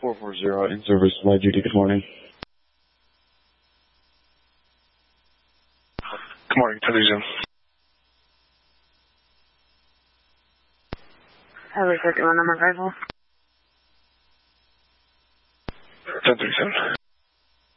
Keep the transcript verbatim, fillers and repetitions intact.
four four zero in service, light duty, good morning. Good morning, ten thirty-seven. Highway fifty-one, number five. ten thirty-seven.